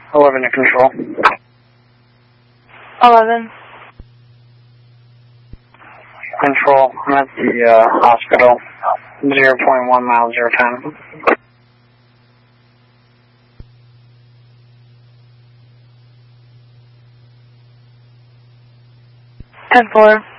11 to control. 11. Control, I'm at the hospital. 0.1 miles, 010. 10-4.